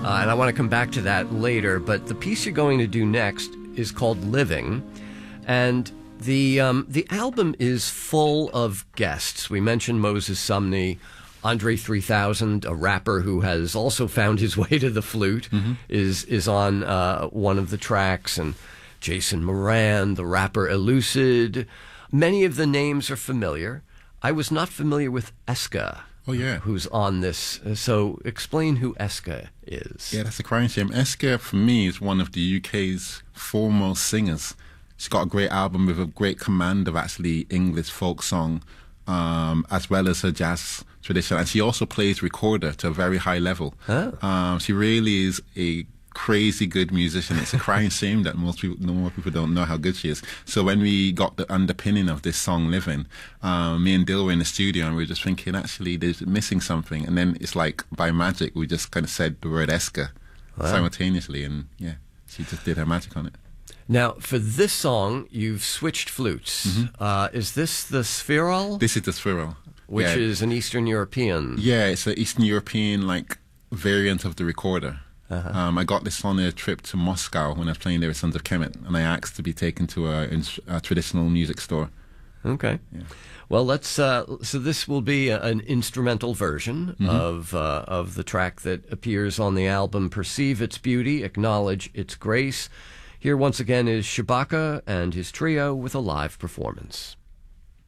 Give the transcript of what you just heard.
And I want to come back to that later, but the piece you're going to do next is called Living, and the album is full of guests. We mentioned Moses Sumney. Andre 3000, a rapper who has also found his way to the flute, is on one of the tracks, and Jason Moran, the rapper Elucid. Many of the names are familiar. I was not familiar with Eska. Oh, yeah. Who's on this. So explain who Eska is. Yeah, that's a crying shame. Eska, for me, is one of the UK's foremost singers. She's got a great album with a great command of actually English folk song, as well as her jazz tradition. And she also plays recorder to a very high level. Oh. She really is a crazy good musician. It's a crying shame that more people don't know how good she is. So when we got the underpinning of this song Living, me and Dil were in the studio and we were just thinking, actually there's missing something, and then it's like by magic we just kind of said the word Eska simultaneously, and yeah, she just did her magic on it. Now, for this song, you've switched flutes. Is this the spherol? This is the spherol, which is an Eastern European. Yeah, it's an Eastern European like variant of the recorder. I got this on a trip to Moscow when I was playing there with Sons of Kemet, and I asked to be taken to a traditional music store. Okay. Yeah. Well, let's. So this will be an instrumental version of the track that appears on the album. Perceive its beauty, acknowledge its grace. Here once again is Shabaka and his trio with a live performance.